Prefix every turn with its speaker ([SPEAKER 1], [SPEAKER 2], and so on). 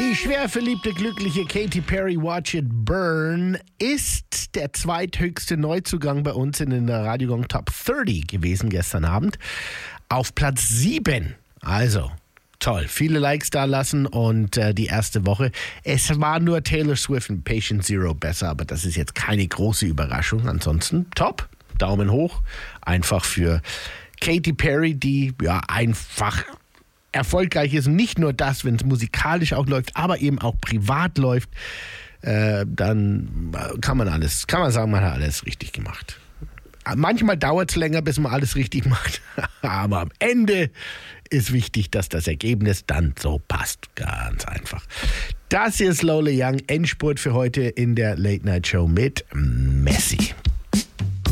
[SPEAKER 1] Die schwer verliebte, glückliche Katy Perry, Watch It Burn, ist der zweithöchste Neuzugang bei uns in den Radiogong Top 30 gewesen gestern Abend. Auf Platz 7. Also, toll. Viele Likes da lassen und die erste Woche. Es war nur Taylor Swift und Patient Zero besser, aber das ist jetzt keine große Überraschung. Ansonsten top. Daumen hoch. Einfach für Katy Perry, die ja einfach erfolgreich ist. Und nicht nur das, wenn es musikalisch auch läuft, aber eben auch privat läuft, dann kann man sagen, man hat alles richtig gemacht. Manchmal dauert es länger, bis man alles richtig macht, aber am Ende ist wichtig, dass das Ergebnis dann so passt. Ganz einfach. Das hier ist Lola Young, Endspurt für heute in der Late Night Show mit Messi.